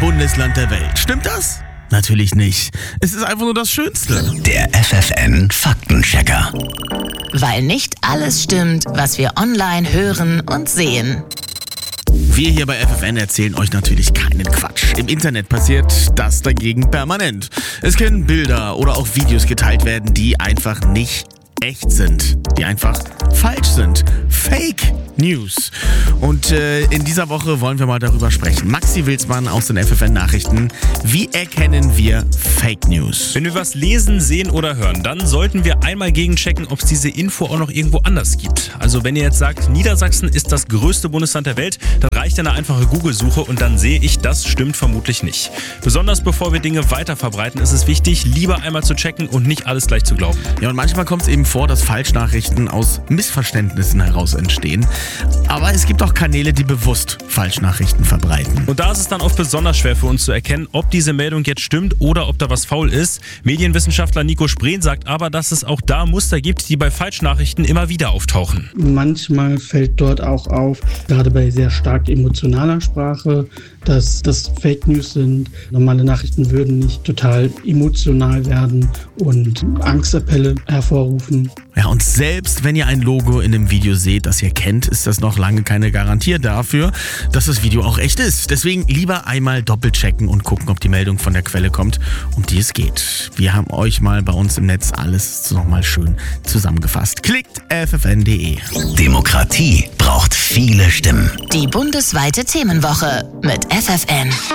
Bundesland der Welt. Stimmt das? Natürlich nicht. Es ist einfach nur das Schönste. Der FFN Faktenchecker. Weil nicht alles stimmt, was wir online hören und sehen. Wir hier bei FFN erzählen euch natürlich keinen Quatsch. Im Internet passiert das dagegen permanent. Es können Bilder oder auch Videos geteilt werden, die einfach nicht echt sind, die einfach falsch sind. Fake News. Und in dieser Woche wollen wir mal darüber sprechen. Maxi Wilsmann aus den FFN-Nachrichten. Wie erkennen wir Fake News? Wenn wir was lesen, sehen oder hören, dann sollten wir einmal gegenchecken, ob es diese Info auch noch irgendwo anders gibt. Also wenn ihr jetzt sagt, Niedersachsen ist das größte Bundesland der Welt, dann reicht eine einfache Google-Suche und dann sehe ich, das stimmt vermutlich nicht. Besonders bevor wir Dinge weiter verbreiten, ist es wichtig, lieber einmal zu checken und nicht alles gleich zu glauben. Ja, und manchmal kommt es eben vor, dass Falschnachrichten aus Missverständnissen heraus entstehen. Aber es gibt auch Kanäle, die bewusst Falschnachrichten verbreiten. Und da ist es dann oft besonders schwer für uns zu erkennen, ob diese Meldung jetzt stimmt oder ob da was faul ist. Medienwissenschaftler Nico Sprehn sagt aber, dass es auch da Muster gibt, die bei Falschnachrichten immer wieder auftauchen. Manchmal fällt dort auch auf, gerade bei sehr stark emotionaler Sprache, dass das Fake News sind. Normale Nachrichten würden nicht total emotional werden und Angstappelle hervorrufen. Ja, und selbst wenn ihr ein Logo in einem Video seht, das ihr kennt, ist das noch lange keine Garantie dafür, dass das Video auch echt ist. Deswegen lieber einmal doppelt checken und gucken, ob die Meldung von der Quelle kommt, um die es geht. Wir haben euch mal bei uns im Netz alles nochmal schön zusammengefasst. Klickt ffn.de. Demokratie braucht viele Stimmen. Die bundesweite Themenwoche mit FFN.